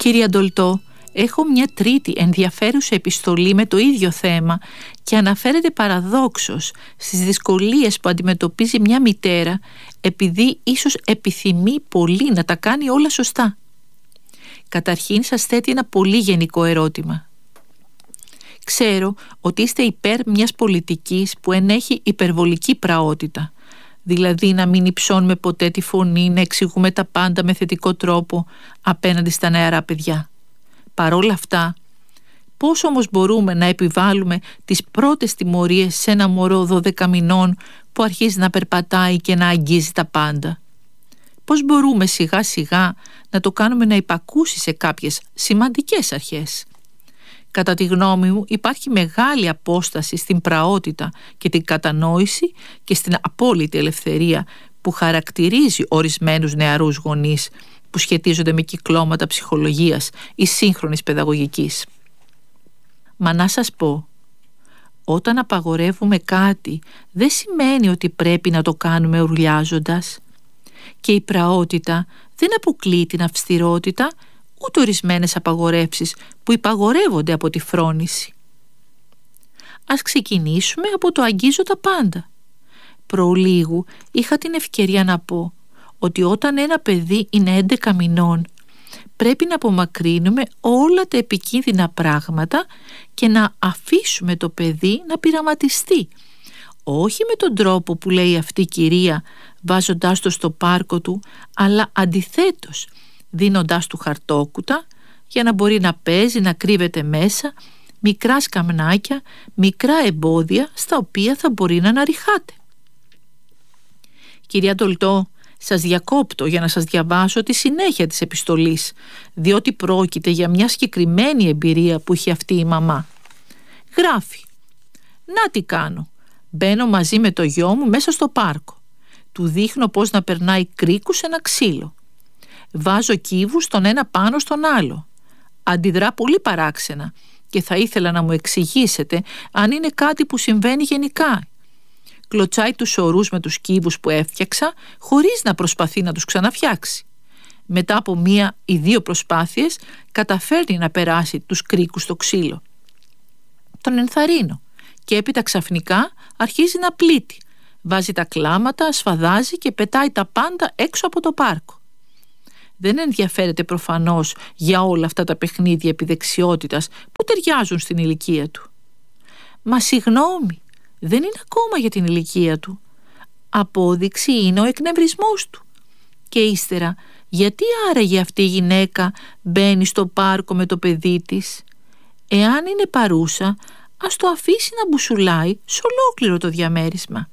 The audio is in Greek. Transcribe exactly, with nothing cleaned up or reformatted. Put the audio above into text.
Κύριε Ντολτό, έχω μια τρίτη ενδιαφέρουσα επιστολή με το ίδιο θέμα και αναφέρεται παραδόξως στις δυσκολίες που αντιμετωπίζει μια μητέρα επειδή ίσως επιθυμεί πολύ να τα κάνει όλα σωστά. Καταρχήν σας θέτει ένα πολύ γενικό ερώτημα. Ξέρω ότι είστε υπέρ μιας πολιτικής που ενέχει υπερβολική πραότητα, δηλαδή να μην υψώνουμε ποτέ τη φωνή, να εξηγούμε τα πάντα με θετικό τρόπο απέναντι στα νεαρά παιδιά. Παρόλα αυτά, πώς όμως μπορούμε να επιβάλλουμε τις πρώτες τιμωρίες σε ένα μωρό δώδεκα μηνών που αρχίζει να περπατάει και να αγγίζει τα πάντα? Πώς μπορούμε σιγά σιγά να το κάνουμε να υπακούσει σε κάποιες σημαντικές αρχές? Κατά τη γνώμη μου υπάρχει μεγάλη απόσταση στην πραότητα και την κατανόηση και στην απόλυτη ελευθερία που χαρακτηρίζει ορισμένους νεαρούς γονείς που σχετίζονται με κυκλώματα ψυχολογίας ή σύγχρονης παιδαγωγικής. Μα να σας πω, όταν απαγορεύουμε κάτι δεν σημαίνει ότι πρέπει να το κάνουμε ουρλιάζοντας, και η πραότητα δεν αποκλείει την αυστηρότητα ούτε ορισμένες απαγορεύσεις που υπαγορεύονται από τη φρόνηση. Ας ξεκινήσουμε από το αγγίζω τα πάντα. Προλίγου είχα την ευκαιρία να πω ότι όταν ένα παιδί είναι έντεκα μηνών πρέπει να απομακρύνουμε όλα τα επικίνδυνα πράγματα και να αφήσουμε το παιδί να πειραματιστεί, όχι με τον τρόπο που λέει αυτή η κυρία βάζοντάς το στο πάρκο του, αλλά αντιθέτως δίνοντάς του χαρτόκουτα για να μπορεί να παίζει, να κρύβεται μέσα, μικρά σκαμνάκια, μικρά εμπόδια στα οποία θα μπορεί να αναρριχάται. Κυρία Ντολτό, σας διακόπτω για να σας διαβάσω τη συνέχεια της επιστολής, διότι πρόκειται για μια συγκεκριμένη εμπειρία που είχε αυτή η μαμά. Γράφει: «Να τι κάνω. Μπαίνω μαζί με το γιο μου μέσα στο πάρκο. Του δείχνω πώς να περνάει κρίκους σε ένα ξύλο. Βάζω κύβους τον ένα πάνω στον άλλο. Αντιδρά πολύ παράξενα και θα ήθελα να μου εξηγήσετε αν είναι κάτι που συμβαίνει γενικά. Κλωτσάει τους ορούς με τους κύβους που έφτιαξα χωρίς να προσπαθεί να τους ξαναφτιάξει. Μετά από μία ή δύο προσπάθειες καταφέρνει να περάσει τους κρίκους στο ξύλο. Τον ενθαρρύνω και έπειτα ξαφνικά αρχίζει να πλήττει. Βάζει τα κλάματα, σφαδάζει και πετάει τα πάντα έξω από το πάρκο. Δεν ενδιαφέρεται προφανώς για όλα αυτά τα παιχνίδια επιδεξιότητας που ταιριάζουν στην ηλικία του. Μα συγγνώμη, δεν είναι ακόμα για την ηλικία του. Απόδειξη είναι ο εκνευρισμός του. Και ύστερα, γιατί άραγε αυτή η γυναίκα μπαίνει στο πάρκο με το παιδί της? Εάν είναι παρούσα, ας το αφήσει να μπουσουλάει σε ολόκληρο το διαμέρισμα.